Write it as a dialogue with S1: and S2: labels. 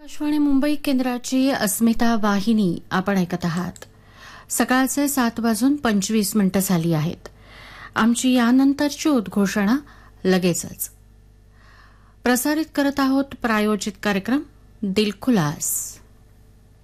S1: आकाशवाणी मुंबई केंद्राची अस्मिता वाहिनी आपण ऐकत आहात. सकाळचे 7:25 झाली आहेत. आमची यानंतरची उद्घोषणा लगेचच. प्रसारित करत आहोत प्रायोजित कार्यक्रम दिलखुलास.